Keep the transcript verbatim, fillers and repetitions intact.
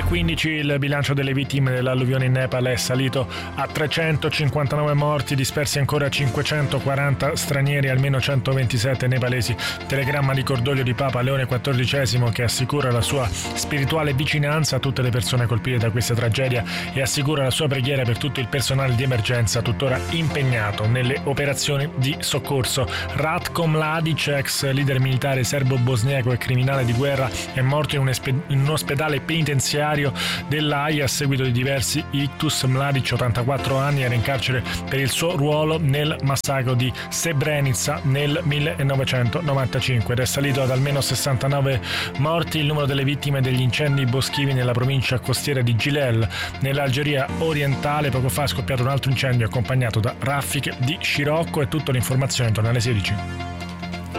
duemilaquindici il bilancio delle vittime dell'alluvione in Nepal è salito a trecentocinquantanove morti, dispersi ancora cinquecentoquaranta stranieri, almeno centoventisette nepalesi. Telegramma di cordoglio di Papa Leone quattordicesimo, che assicura la sua spirituale vicinanza a tutte le persone colpite da questa tragedia e assicura la sua preghiera per tutto il personale di emergenza tuttora impegnato nelle operazioni di soccorso. Ratko Mladic, ex leader militare serbo-bosniaco e criminale di guerra, è morto in un, espe- in un ospedale penitenziario dell'Aia a seguito di diversi ictus. Mladic, ottantaquattro anni, era in carcere per il suo ruolo nel massacro di Srebrenica nel millenovecentonovantacinque ed è salito ad almeno sessantanove morti il numero delle vittime degli incendi boschivi nella provincia costiera di Gilel, nell'Algeria orientale. Poco fa è scoppiato un altro incendio accompagnato da raffiche di scirocco. E tutta l'informazione torna alle sedici.